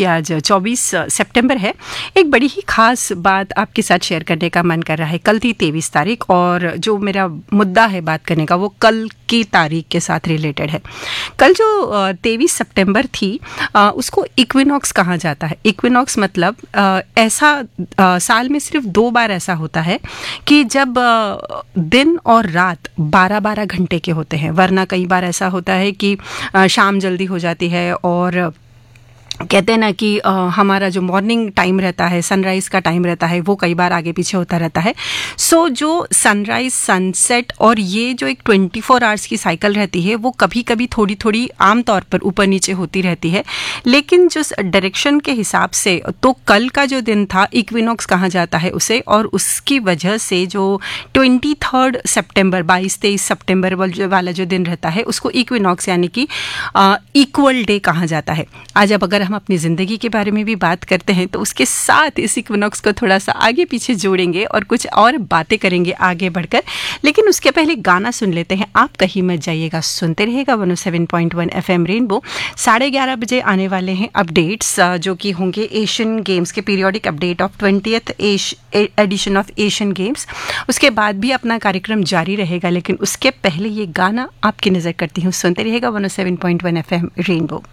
कि आज 24 सितंबर है, एक बड़ी ही खास बात आपके साथ शेयर करने का मन कर रहा है। कल थी 23 तारीख और जो मेरा मुद्दा है बात करने का वो कल की तारीख के साथ रिलेटेड है। कल जो 23 सितंबर थी उसको इक्विनॉक्स कहा जाता है। इक्विनॉक्स मतलब ऐसा साल में सिर्फ 2 बार ऐसा होता है कि जब दिन और रात 12-12 घंटे के होते हैं, वरना कई बार ऐसा होता है कि शाम जल्दी हो जाती है और कहते हैं ना कि हमारा जो मॉर्निंग टाइम रहता है, सनराइज़ का टाइम रहता है, वो कई बार आगे पीछे होता रहता है। सो जो सनराइज़, सनसेट और ये जो एक 24 आवर्स की साइकिल रहती है वो कभी कभी थोड़ी थोड़ी आमतौर पर ऊपर नीचे होती रहती है, लेकिन जो डायरेक्शन के हिसाब से तो कल का जो दिन था इक्विनॉक्स कहा जाता है उसे, और उसकी वजह से जो 23 सितंबर 22-23 सितंबर वाला जो दिन रहता है उसको इक्विनॉक्स यानी कि इक्वल डे कहा जाता है। आज अब अगर हम अपनी ज़िंदगी के बारे में भी बात करते हैं तो उसके साथ इस इक्विनॉक्स को थोड़ा सा आगे पीछे जोड़ेंगे और कुछ और बातें करेंगे आगे बढ़कर, लेकिन उसके पहले गाना सुन लेते हैं। आप कहीं मत जाइएगा, सुनते रहिएगा 107.1 FM रेनबो। 11:30 बजे आने वाले हैं अपडेट्स जो कि होंगे एशियन गेम्स के periodic update of 20th addition of Asian games. उसके बाद भी अपना कार्यक्रम जारी रहेगा, लेकिन उसके पहले ये गाना आपकी नज़र करती हूँ। सुनते रहिएगा 107.1 FM रेनबो।